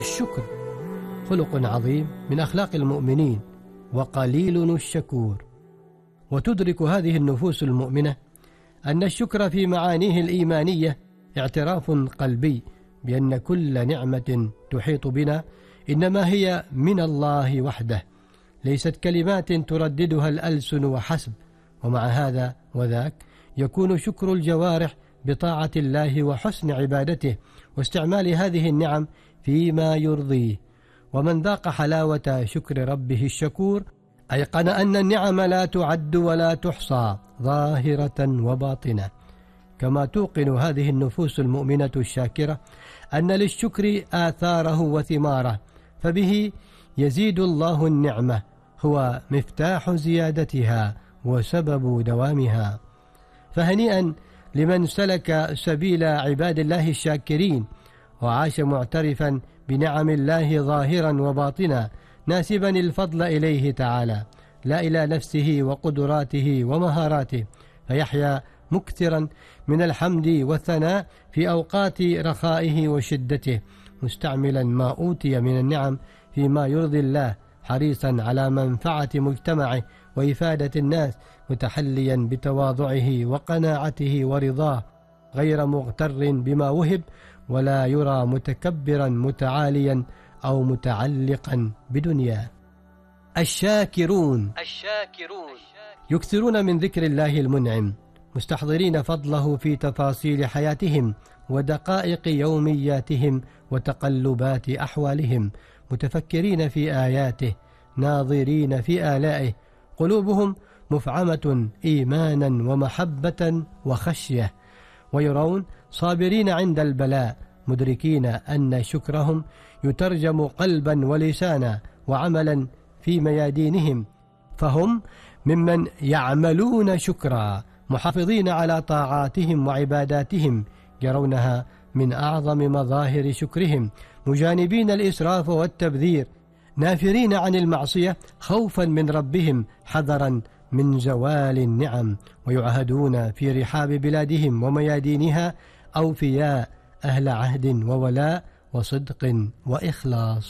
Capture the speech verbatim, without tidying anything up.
الشكر خلق عظيم من أخلاق المؤمنين، وقليل الشكور. وتدرك هذه النفوس المؤمنة أن الشكر في معانيه الإيمانية اعتراف قلبي بأن كل نعمة تحيط بنا إنما هي من الله وحده، ليست كلمات ترددها الألسن وحسب. ومع هذا وذاك يكون شكر الجوارح بطاعة الله وحسن عبادته واستعمال هذه النعم فيما يرضيه. ومن ذاق حلاوة شكر ربه الشكور أيقن أن النعم لا تعد ولا تحصى ظاهرة وباطنة. كما توقن هذه النفوس المؤمنة الشاكرة أن للشكر آثاره وثماره، فبه يزيد الله النعمة، هو مفتاح زيادتها وسبب دوامها. فهنيئا لمن سلك سبيل عباد الله الشاكرين وعاش معترفا بنعم الله ظاهرا وباطنا، ناسبا الفضل إليه تعالى لا إلى نفسه وقدراته ومهاراته، فيحيا مكثرا من الحمد والثناء في أوقات رخائه وشدته، مستعملا ما أوتي من النعم فيما يرضي الله، حريصا على منفعة مجتمعه وإفادة الناس، متحليا بتواضعه وقناعته ورضاه، غير مغتر بما وهب، ولا يرى متكبرا متعاليا أو متعلقا بدنياه. الشاكرون الشاكرون يكثرون من ذكر الله المنعم، مستحضرين فضله في تفاصيل حياتهم ودقائق يومياتهم وتقلبات أحوالهم، متفكرين في آياته، ناظرين في آلائه، قلوبهم مفعمة إيمانا ومحبة وخشية، ويرون صابرين عند البلاء، مدركين أن شكرهم يترجم قلبا ولسانا وعملا في ميادينهم، فهم ممن يعملون شكرا، محافظين على طاعاتهم وعباداتهم، يرونها من أعظم مظاهر شكرهم، مجانبين الإسراف والتبذير، نافرين عن المعصية خوفا من ربهم، حذرا من زوال النعم، ويعهدون في رحاب بلادهم وميادينها أوفياء، أهل عهد وولاء وصدق وإخلاص.